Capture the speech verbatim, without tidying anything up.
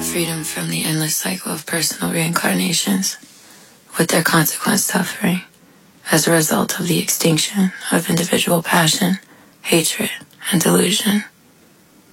freedom from the endless cycle of personal reincarnations, with their consequent suffering, as a result of the extinction of individual passion, hatred, and delusion.